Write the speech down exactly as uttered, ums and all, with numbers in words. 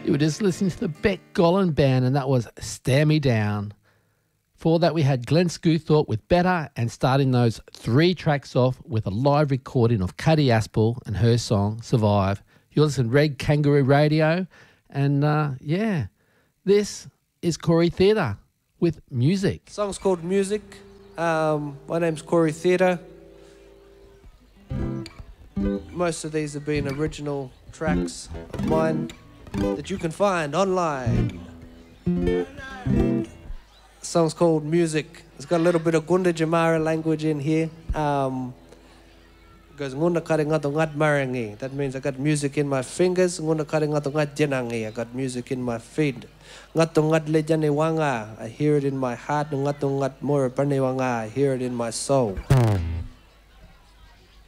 You were just listening to the Beck Gollan Band, and that was Stare Me Down. For that, we had Glenn Scewthorpe with Better, and starting those three tracks off with a live recording of Cuddy Aspel and her song Survive. You're listening to Red Kangaroo Radio, and uh, yeah, this is Corey Theatre with Music. The song's called Music. Um, my name's Corey Theatre. Most of these have been original tracks of mine that you can find online. The song's called Music. It's got a little bit of Gunda Jamara language in here. Um, it goes Ngunda kari ngatu ngat marangi. That means I got music in my fingers. Ngunda kari ngatu ngat jenangi. I got music in my feet. Ngatu ngat lejane wanga. I hear it in my heart. Ngatu ngat more wanga. I hear it in my soul.